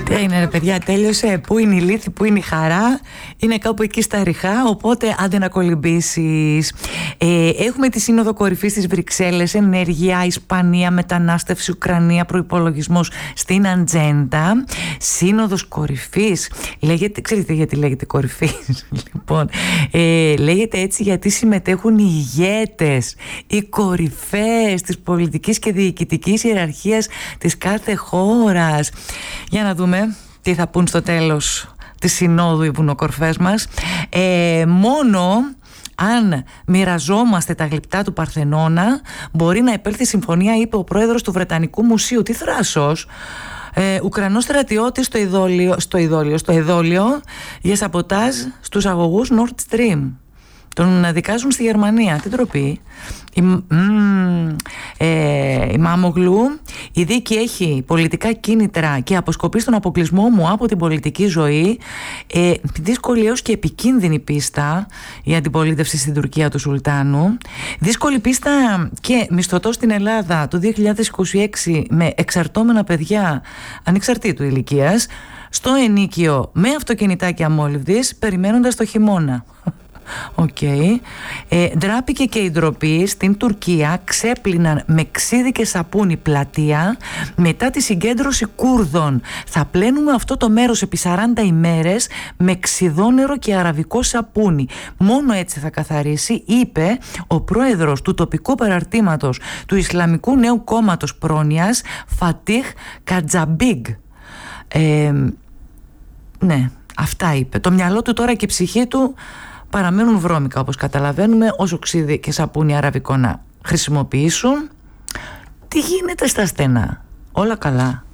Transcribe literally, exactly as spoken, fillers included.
Τι είναι ρε παιδιά, τέλειωσε. Πού είναι η λύθη, πού είναι η χαρά? Είναι κάπου εκεί στα ριχά, οπότε άντε να κολυμπήσεις. ε, Έχουμε τη Σύνοδο Κορυφής στις Βρυξέλλες. Ενέργεια, Ισπανία, μετανάστευση, Ουκρανία, προϋπολογισμός στην ατζέντα. Σύνοδος Κορυφής λέγεται, ξέρετε γιατί λέγεται κορυφής? Λοιπόν, ε, λέγεται έτσι γιατί συμμετέχουν οι ηγέτες, οι κορυφές της πολιτικής και διοικητικής ιεραρχίας της κάθε χώρας. Για να δούμε τι θα πούν στο τέλος της συνόδου οι βουνοκορφές μας. ε, Μόνο αν μοιραζόμαστε τα γλυπτά του Παρθενώνα μπορεί να υπέλθει συμφωνία, είπε ο πρόεδρος του Βρετανικού Μουσείου. Τι θράσος! Ε, Ουκρανός στρατιώτης στο ειδόλιο, στο ειδόλιο, στο ειδόλιο για σαμποτάζ στους αγωγούς Nord Stream. Τον δικάζουν στη Γερμανία. Τι ντροπή. Η, mm, ε, η Μάμογλου, η δίκη έχει πολιτικά κίνητρα και αποσκοπεί στον αποκλεισμό μου από την πολιτική ζωή. ε, Δύσκολη έως και επικίνδυνη πίστα η αντιπολίτευση στην Τουρκία του Σουλτάνου. Δύσκολη πίστα και μισθωτός στην Ελλάδα το δύο χιλιάδες είκοσι έξι με εξαρτώμενα παιδιά ανεξαρτήτου ηλικίας στο ενίκιο με αυτοκινητάκια αμόλυβδης περιμένοντας το χειμώνα. Οκ. Okay. Ε, ντράπηκε και η ντροπή στην Τουρκία. Ξέπλυναν με ξύδι και σαπούνι πλατεία μετά τη συγκέντρωση Κούρδων. Θα πλένουμε αυτό το μέρος επί σαράντα ημέρες με ξυδόνερο και αραβικό σαπούνι. Μόνο έτσι θα καθαρίσει, είπε ο πρόεδρος του τοπικού παραρτήματος του Ισλαμικού Νέου Κόμματος Πρόνοιας, Φατίχ Κατζαμπίγκ. Ε, ναι, αυτά είπε. Το μυαλό του τώρα και η ψυχή του παραμένουν βρώμικα, όπως καταλαβαίνουμε, όσο ξύδι και σαπούνι αραβικό να χρησιμοποιήσουν. Τι γίνεται στα στενά? Όλα καλά?